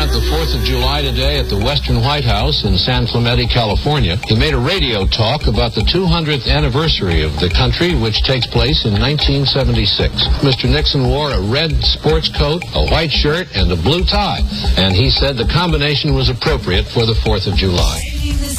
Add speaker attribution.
Speaker 1: of the 4th of July today at the Western White House in San Clemente, California. He made a radio talk about the 200th anniversary of the country, which takes place in 1976. Mr. Nixon wore a red sports coat, a white shirt, and a blue tie, and he said the combination was appropriate for the 4th of July.